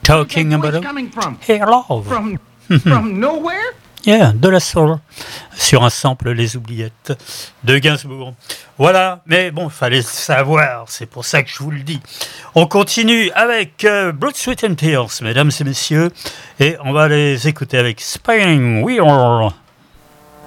Talking about Hey Love. From nowhere? Yeah, de la soul. Sur un sample Les Oubliettes de Gainsbourg. Voilà, mais bon, il fallait le savoir, c'est pour ça que je vous le dis. On continue avec Blood, Sweat and Tears, mesdames et messieurs, et on va les écouter avec Spinning Wheel.